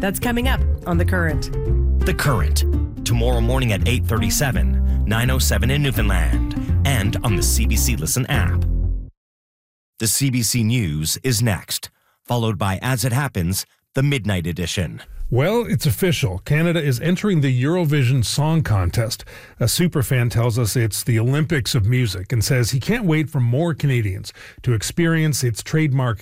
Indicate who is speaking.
Speaker 1: That's coming up on The Current.
Speaker 2: The Current, tomorrow morning at 8:37, 9:07 in Newfoundland, and on the CBC Listen app. The CBC News is next, followed by As It Happens, the Midnight Edition.
Speaker 3: Well, it's official. Canada is entering the Eurovision Song Contest. A superfan tells us it's the Olympics of music and says he can't wait for more Canadians to experience its trademark